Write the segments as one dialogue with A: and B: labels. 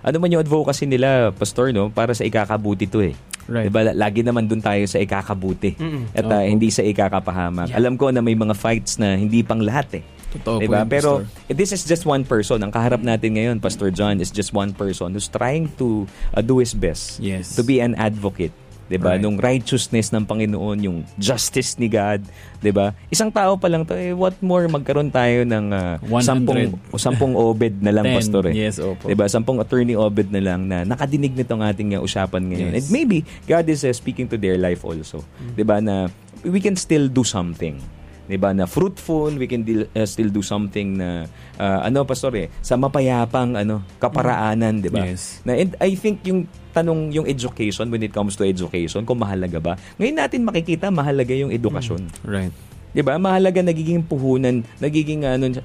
A: ano man yung advocacy nila, Pastor, no, para sa ikakabuti to eh.
B: Right.
A: Diba? Lagi naman dun tayo sa ikakabuti at hindi sa ikakapahamak. Alam ko na may mga fights na hindi pang lahat eh.
B: Totoo
A: diba?
B: po yun,
A: Pero
B: Pastor.
A: this is just one person. Ang kaharap natin ngayon, Pastor John, is just one person who's trying to do his best
B: Yes.
A: to be an advocate. Diba?
B: Right.
A: Nung righteousness ng Panginoon, yung justice ni God, diba? Isang tao pa lang to, what more magkaroon tayo ng
B: 100.
A: sampung Obed na lang,
B: 10,
A: Pastor.
B: yes, opo.
A: Diba? 10 attorney Obed na lang na nakadinig nitong ating usapan ngayon.
B: Yes.
A: And maybe God is speaking to their life also. Diba? Na we can still do something. Diba? Na fruitful, we can still do something na Pastor sa mapayapang kaparaanan, diba?
B: Yes.
A: Na, and I think yung tanong, yung education, when it comes to education, kung mahalaga ba? Ngayon natin makikita mahalaga yung edukasyon.
B: Right.
A: 'Di ba? Mahalaga, nagiging puhunan, nagiging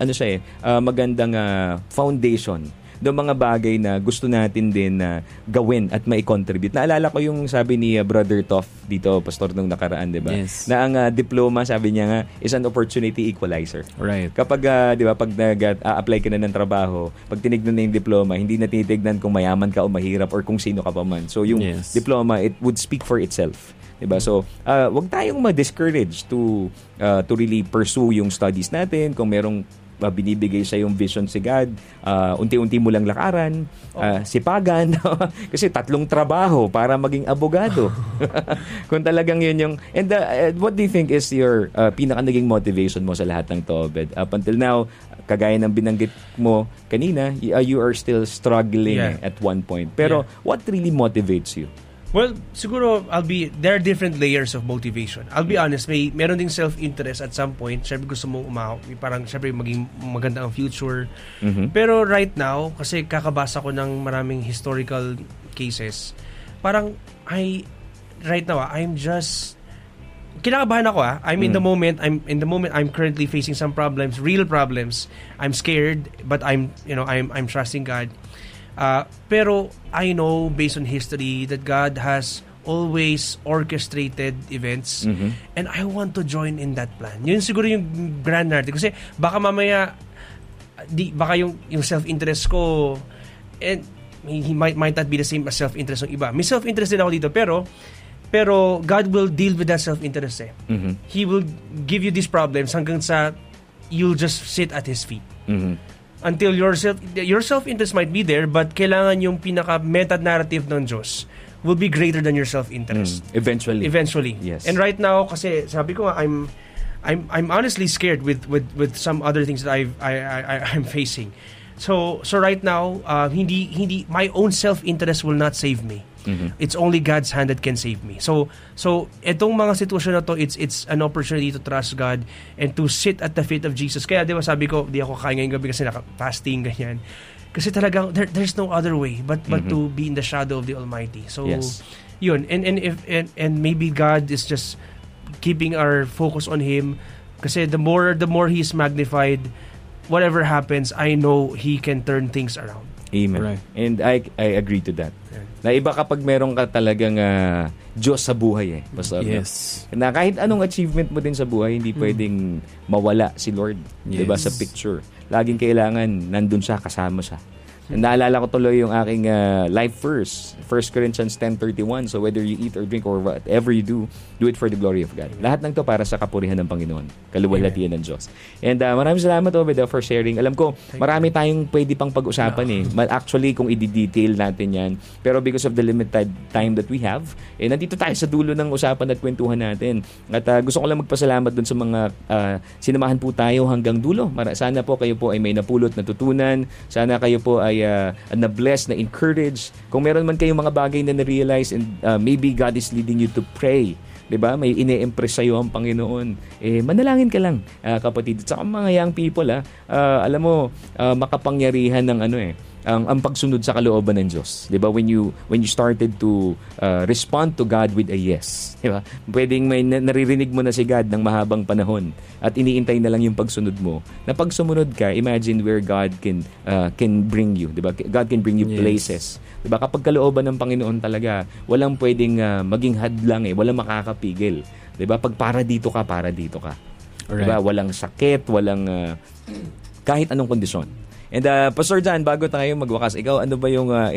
A: magandang foundation do mga bagay na gusto natin din na gawin at mai-contribute. Naalala ko yung sabi ni Brother Toff dito, Pastor, nung nakaraan, 'di ba?
B: Yes.
A: Na ang diploma, sabi niya nga, is an opportunity equalizer.
B: Right.
A: Kapag 'di ba, pag nag-apply ka na ng trabaho, pag tinignan na yung diploma, hindi na tinitignan kung mayaman ka o mahirap or kung sino ka pa man. So yung diploma, it would speak for itself. Diba? So, wag tayong ma-discourage to really pursue yung studies natin. Kung merong binibigay sa yung vision si God, unti-unti mo lang lakaran, sipagan. Kasi 3 trabaho para maging abogado. Kung talagang yun yung... And what do you think is your pinaka naging motivation mo sa lahat ng to, Obed? Up until now, kagaya ng binanggit mo kanina, you are still struggling at one point. Pero what really motivates you?
C: Well, siguro there are different layers of motivation. I'll be honest, meron ding self-interest at some point. Syempre gusto mo parang syempre maging maganda ang future. Pero right now, kasi kakabasa ko ng maraming historical cases, parang right now, I'm just kinakabahan ako. I'm in the moment. I'm currently facing some problems, real problems. I'm scared, but I'm trusting God. Pero I know based on history that God has always orchestrated events and I want to join in that plan. Yun siguro yung grand narrative. Kasi baka mamaya baka yung self-interest ko and he might not be the same as self-interest ng iba. May self-interest din ako dito pero God will deal with that self-interest He will give you these problems hanggang sa you'll just sit at His feet. Until your self-interest might be there, but kailangan yung pinaka-meta-narrative ng Diyos will be greater than your self-interest.
A: Eventually.
C: Yes. And right now, kasi sabi ko nga, I'm honestly scared with some other things that I'm facing. So right now, hindi my own self-interest will not save me. It's only God's hand that can save me. So etong mga sitwasyon na to, it's an opportunity to trust God and to sit at the feet of Jesus. Kaya di ba sabi ko, di ako kakain ngayong gabi kasi naka-fasting ganyan. Kasi talagang there's no other way but to be in the shadow of the Almighty. So yun, and maybe God is just keeping our focus on Him. Kasi the more He's magnified, whatever happens, I know He can turn things around.
A: Amen.
B: Right.
A: And I agree to that. Na iba kapag meron ka talagang Diyos sa buhay Pastor.
B: Yes.
A: Na kahit anong achievement mo din sa buhay, hindi pwedeng mawala si Lord.
B: Yes.
A: Diba? Sa picture. Laging kailangan nandun siya, kasama siya. Naalala ko tuloy yung aking life verse, 1 Corinthians 10:31. So whether you eat or drink or whatever you do it for the glory of God. Lahat ng to para sa kapurihan ng Panginoon, kaluwalhatian ng Diyos. And maraming salamat, Obed, for sharing. Alam ko, marami tayong pwede pang pag-usapan Actually, kung i-detail natin yan. Pero because of the limited time that we have, nandito tayo sa dulo ng usapan at kwentuhan natin. At gusto ko lang magpasalamat dun sa mga sinamahan po tayo hanggang dulo. Sana po kayo po ay may napulot, natutunan. Sana kayo po ay na-bless, na-encourage. Kung meron man kayong mga bagay na na-realize and maybe God is leading you to pray, diba? May ine-impress sa'yo ang Panginoon. Manalangin ka lang, kapatid. At saka mga young people, alam mo, makapangyarihan ng ang pagsunod sa kalooban ng Diyos. 'Di ba? When you started to respond to God with a yes, 'di ba? Pwedeng may naririnig mo na si God ng mahabang panahon at iniintay na lang yung pagsunod mo. Na pag sumunod ka, imagine where God can bring you, 'di ba? God can bring you places. 'Di ba? Kapag kalooban ng Panginoon talaga, walang pwedeng maging hadlang walang makakapigil. 'Di ba? Pag para dito ka. Alright. 'Di ba? Walang sakit, walang kahit anong kondisyon. And Pastor John, bago tayo magwakas, ikaw ano ba yung